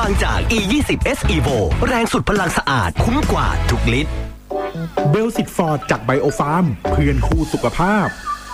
างจาก E20S Evo แรงสุดพลังสะอาดคุ้มกว่าทุกลิตรเบลซิตฟอร์ดจากไบโอฟาร์มเพื่อนคู่สุขภาพ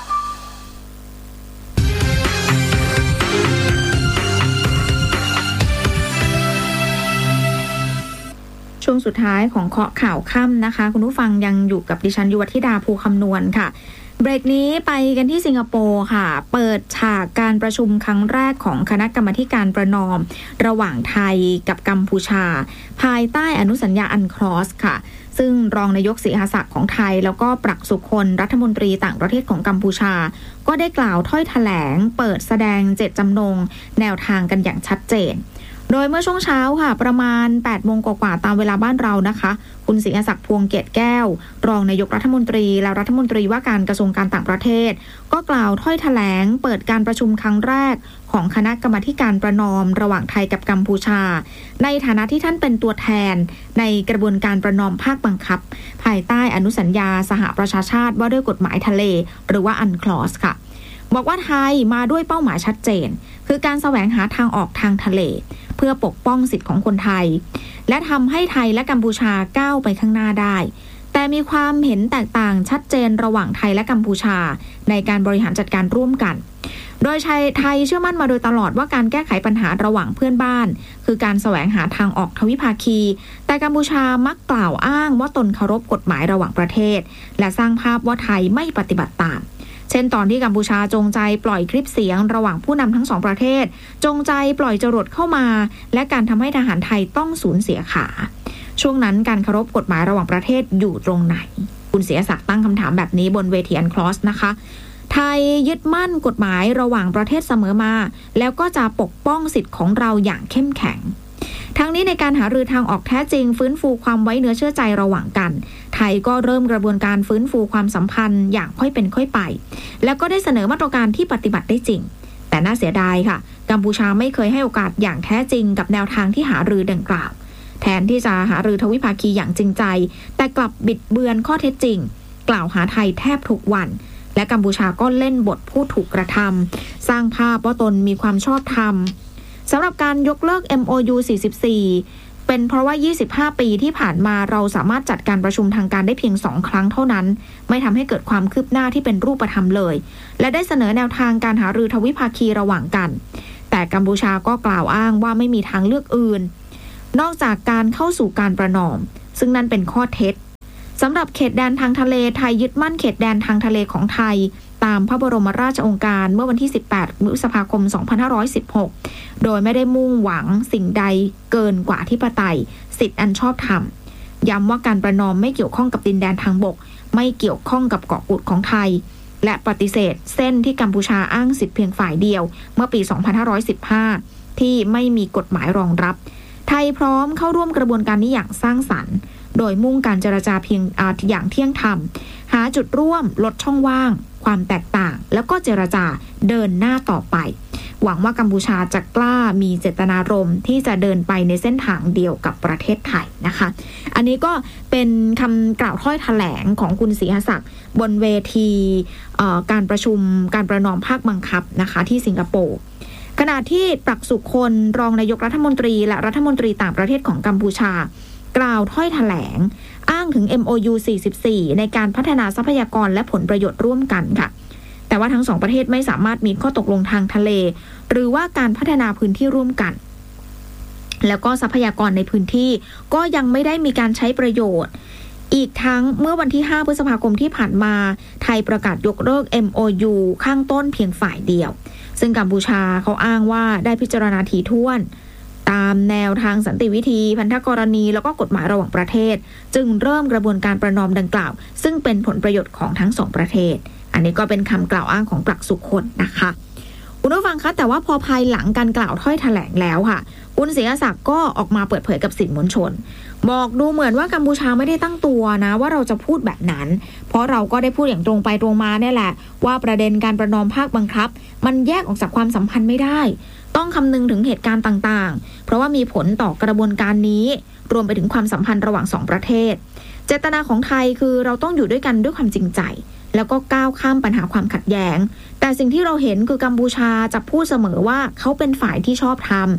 ช่วงสุดท้ายของเคาะข่าวค่ำนะคะคุณผู้ฟังยังอยู่กับดิฉันยุวธิดาภูคำนวณค่ะเบรกนี้ไปกันที่สิงคโปร์ค่ะเปิดฉากการประชุมครั้งแรกของคณะกรรมาการประนอมระหว่างไทยกับกัมพูชาภายใต้อนุสัญญาอันคลอสค่ะซึ่งรองนายกศรีหศักดิ์ของไทยแล้วก็ปรักสุคนรัฐมนตรีต่างประเทศของกัมพูชาก็ได้กล่าวถ้อยแถลงเปิดแสดงเจตจำนงแนวทางกันอย่างชัดเจนโดยเมื่อช่วงเช้าค่ะประมาณ 8 โมงกว่าๆตามเวลาบ้านเรานะคะคุณศรีศักดิ์พวงเกตแก้วรองนายกรัฐมนตรีและรัฐมนตรีว่าการกระทรวงการต่างประเทศก็กล่าวถ้อยแถลงเปิดการประชุมครั้งแรกของคณะกรรมาการประนอมระหว่างไทยกับกัมพูชาในฐานะที่ท่านเป็นตัวแทนในกระบวนการประนอมภาคบังคับภายใต้อนุสัญญาสหประชาชาติว่าด้วยกฎหมายทะเลหรือว่าอันคลอสค่ะบอกว่าไทยมาด้วยเป้าหมายชัดเจนคือการแสวงหาทางออกทางทะเลเพื่อปกป้องสิทธิของคนไทยและทำให้ไทยและกัมพูชาก้าวไปข้างหน้าได้แต่มีความเห็นแตกต่างชัดเจนระหว่างไทยและกัมพูชาในการบริหารจัดการร่วมกันโดยไทยเชื่อมั่นมาโดยตลอดว่าการแก้ไขปัญหาระหว่างเพื่อนบ้านคือการแสวงหาทางออกทวิภาคีแต่กัมพูชามักกล่าวอ้างว่าตนเคารพกฎหมายระหว่างประเทศและสร้างภาพว่าไทยไม่ปฏิบัติตามเช่นตอนที่กัมพูชาจงใจปล่อยคลิปเสียงระหว่างผู้นำทั้งสองประเทศจงใจปล่อยจรวดเข้ามาและการทำให้ทหารไทยต้องสูญเสียขาช่วงนั้นการเคารพกฎหมายระหว่างประเทศอยู่ตรงไหนคุณศรีศักดิ์ตั้งคำถามแบบนี้บนเวทีอันคลอสนะคะไทยยึดมั่นกฎหมายระหว่างประเทศเสมอมาแล้วก็จะปกป้องสิทธิของเราอย่างเข้มแข็งทั้งนี้ในการหารือทางออกแท้จริงฟื้นฟูความไว้เนื้อเชื่อใจระหว่างกันไทยก็เริ่มกระบวนการฟื้นฟูความสัมพันธ์อย่างค่อยเป็นค่อยไปแล้วก็ได้เสนอมาตรการที่ปฏิบัติได้จริงแต่น่าเสียดายค่ะกัมพูชาไม่เคยให้โอกาสอย่างแท้จริงกับแนวทางที่หารือดังกล่าวแทนที่จะหารือทวิภาคีอย่างจริงใจแต่กลับบิดเบือนข้อเท็จจริงกล่าวหาไทยแทบทุกวันและกัมพูชาก็เล่นบทผู้ถูกกระทำสร้างภาพว่าตนมีความชอบธรรมสำหรับการยกเลิก MOU 44เป็นเพราะว่า25ปีที่ผ่านมาเราสามารถจัดการประชุมทางการได้เพียง2ครั้งเท่านั้นไม่ทำให้เกิดความคืบหน้าที่เป็นรูปธรรมเลยและได้เสนอแนวทางการหารือทวิภาคีระหว่างกันแต่กัมพูชาก็กล่าวอ้างว่าไม่มีทางเลือกอื่นนอกจากการเข้าสู่การประนอมซึ่งนั่นเป็นข้อเท็จสำหรับเขตแดนทางทะเลไทยยึดมั่นเขตแดนทางทะเลของไทยตามพระบรมราชโองการเมื่อวันที่18 พฤษภาคม 2516 โดยไม่ได้มุ่งหวังสิ่งใดเกินกว่าอธิปไตยสิทธิอันชอบธรรมย้ำว่าการประนอมไม่เกี่ยวข้องกับดินแดนทางบกไม่เกี่ยวข้องกับเกาะกุดของไทยและปฏิเสธเส้นที่กัมพูชาอ้างสิทธิเพียงฝ่ายเดียวเมื่อปี 2515 ที่ไม่มีกฎหมายรองรับไทยพร้อมเข้าร่วมกระบวนการนี้อย่างสร้างสรรค์โดยมุ่งการเจรจาเพียงอย่างเที่ยงธรรมหาจุดร่วมลดช่องว่างความแตกต่างแล้วก็เจรจาเดินหน้าต่อไปหวังว่ากัมพูชาจะกล้ามีเจตนารมณ์ที่จะเดินไปในเส้นทางเดียวกับประเทศไทยนะคะอันนี้ก็เป็นคำกล่าวถ้อยแถลงของคุณศรีหศักดิ์บนเวทีการประชุมการประนอมภาคบังคับนะคะที่สิงคโปร์ขณะที่ปรักสุคนรองนายกรัฐมนตรีและรัฐมนตรีต่างประเทศของกัมพูชากล่าวถ้อยแถลงอ้างถึง MOU 44ในการพัฒนาทรัพยากรและผลประโยชน์ร่วมกันค่ะแต่ว่าทั้งสองประเทศไม่สามารถมีข้อตกลงทางทะเลหรือว่าการพัฒนาพื้นที่ร่วมกันแล้วก็ทรัพยากรในพื้นที่ก็ยังไม่ได้มีการใช้ประโยชน์อีกทั้งเมื่อวันที่5 พฤษภาคมที่ผ่านมาไทยประกาศยกเลิก MOU ข้างต้นเพียงฝ่ายเดียวซึ่งกัมพูชาเขาอ้างว่าได้พิจารณาถี่ถ้วนตามแนวทางสันติวิธีพันธกรณีแล้วก็กฎหมายระหว่างประเทศจึงเริ่มกระบวนการประนอมดังกล่าวซึ่งเป็นผลประโยชน์ของทั้งสองประเทศอันนี้ก็เป็นคำกล่าวอ้างของปรักสุคนนะคะคุณผู้ฟังคะแต่ว่าพอภายหลังการกล่าวถ้อยแถลงแล้วค่ะคุณศรีศักดิ์ก็ออกมาเปิดเผยกับสื่อมวลชนบอกดูเหมือนว่ากัมพูชาไม่ได้ตั้งตัวนะว่าเราจะพูดแบบนั้นเพราะเราก็ได้พูดอย่างตรงไปตรงมาเนี่ยแหละว่าประเด็นการประนอมภาคบังคับมันแยกออกจากความสัมพันธ์ไม่ได้ต้องคำนึงถึงเหตุการณ์ต่างๆเพราะว่ามีผลต่อกระบวนการนี้รวมไปถึงความสัมพันธ์ระหว่างสองประเทศเจตนาของไทยคือเราต้องอยู่ด้วยกันด้วยความจริงใจแล้วก็ก้าวข้ามปัญหาความขัดแย้งแต่สิ่งที่เราเห็นคือกัมพูชาจะพูดเสมอว่าเขาเป็นฝ่ายที่ชอบทำ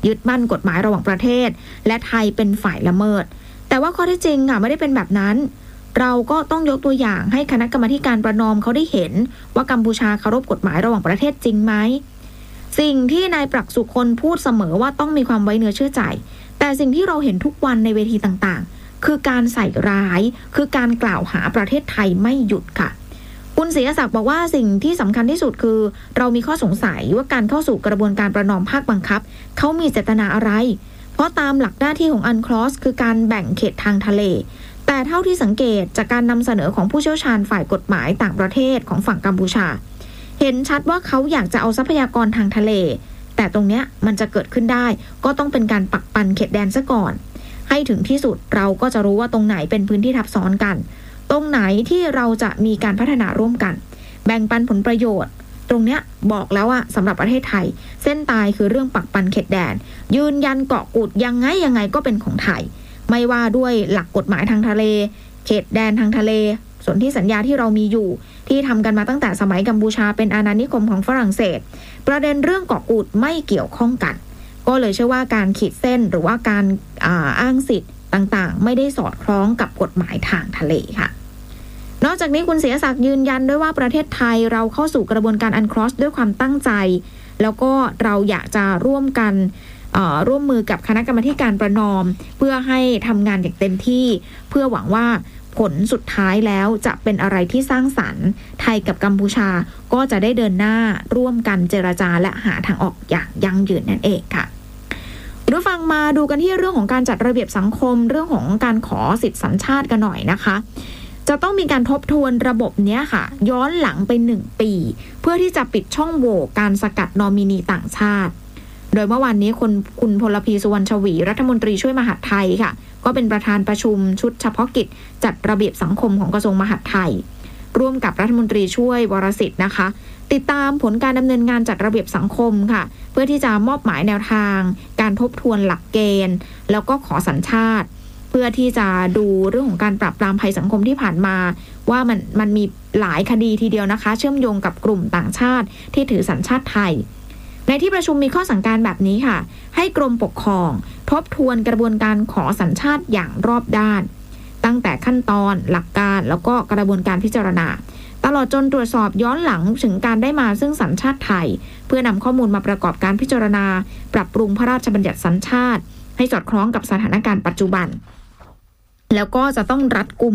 ยึดมั่นกฎหมายระหว่างประเทศและไทยเป็นฝ่ายละเมิดแต่ว่าข้อเท็จจริงไม่ได้เป็นแบบนั้นเราก็ต้องยกตัวอย่างให้คณะกรรมาการประณมเขาได้เห็นว่ากัมพูชาเคารพกฎหมายระหว่างประเทศจริงไหมสิ่งที่นายปรักษ์สุคนพูดเสมอว่าต้องมีความไว้เนื้อเชื่อใจแต่สิ่งที่เราเห็นทุกวันในเวทีต่างๆคือการใส่ร้ายคือการกล่าวหาประเทศไทยไม่หยุดค่ะคุณศรีศักดิ์บอกว่าสิ่งที่สำคัญที่สุดคือเรามีข้อสงสัยว่าการเข้าสู่กระบวนการประนอมภาคบังคับเขามีเจตนาอะไรเพราะตามหลักหน้าที่ของUNCLOSคือการแบ่งเขตทางทะเลแต่เท่าที่สังเกตจากการนำเสนอของผู้เชี่ยวชาญฝ่ายกฎหมายต่างประเทศของฝั่งกัมพูชาเห็นชัดว่าเขาอยากจะเอาทรัพยากรทางทะเลแต่ตรงเนี้ยมันจะเกิดขึ้นได้ก็ต้องเป็นการปักปันเขตแดนซะก่อนให้ถึงที่สุดเราก็จะรู้ว่าตรงไหนเป็นพื้นที่ทับซ้อนกันตรงไหนที่เราจะมีการพัฒนาร่วมกันแบ่งปันผลประโยชน์ตรงเนี้ยบอกแล้วว่าสำหรับประเทศไทยเส้นตายคือเรื่องปักปันเขตแดนยืนยันเกาะกูดยังไงก็เป็นของไทยไม่ว่าด้วยหลักกฎหมายทางทะเลเขตแดนทางทะเลสนธิสัญญาที่เรามีอยู่ที่ทำกันมาตั้งแต่สมัยกัมพูชาเป็นอาณานิคมของฝรั่งเศสประเด็นเรื่องเกาะกูดไม่เกี่ยวข้องกันก็เลยเชื่อว่าการขีดเส้นหรือว่าการอ้างสิทธิ์ต่างๆไม่ได้สอดคล้องกับกฎหมายทางทะเลค่ะนอกจากนี้คุณศรีศักดิ์ยืนยันด้วยว่าประเทศไทยเราเข้าสู่กระบวนการ UNCLOS ด้วยความตั้งใจแล้วก็เราอยากจะร่วมกันร่วมมือกับคณะกรรมาการประนอมเพื่อให้ทำงานอย่างเต็มที่เพื่อหวังว่าผลสุดท้ายแล้วจะเป็นอะไรที่สร้างสรรค์ไทยกับกัมพูชาก็จะได้เดินหน้าร่วมกันเจรจาและหาทางออกอย่างยั่งยืนนั่นเองค่ะผู้ฟังมาดูกันที่เรื่องของการจัดระเบียบสังคมเรื่องของการขอสิทธิสัญชาติกันหน่อยนะคะจะต้องมีการทบทวนระบบนี้ค่ะย้อนหลังไป1 ปีเพื่อที่จะปิดช่องโหว่การสกัดนอมินีต่างชาติโดยเมื่อวานนี้คุณพลพีสุวรรณชวีรัฐมนตรีช่วยมหาดไทยค่ะก็เป็นประธานประชุมชุดเฉพาะกิจจัดระเบียบสังคมของกระทรวงมหาดไทยร่วมกับรัฐมนตรีช่วยวรสิทธิ์นะคะติดตามผลการดำเนินงานจัดระเบียบสังคมค่ะเพื่อที่จะมอบหมายแนวทางการทบทวนหลักเกณฑ์แล้วก็ขอสัญชาติเพื่อที่จะดูเรื่องของการปราบปรามภัยสังคมที่ผ่านมาว่ามันมีหลายคดีทีเดียวนะคะเชื่อมโยงกับกลุ่มต่างชาติที่ถือสัญชาติไทยในที่ประชุมมีข้อสั่งการแบบนี้ค่ะให้กรมปกครองทบทวนกระบวนการขอสัญชาติอย่างรอบด้านตั้งแต่ขั้นตอนหลักการแล้วก็กระบวนการพิจารณาตลอดจนตรวจสอบย้อนหลังถึงการได้มาซึ่งสัญชาติไทยเพื่อนำข้อมูลมาประกอบการพิจารณาปรับปรุงพระราชบัญญัติสัญชาติให้สอดคล้องกับสถานการณ์ปัจจุบันแล้วก็จะต้องรัดกุม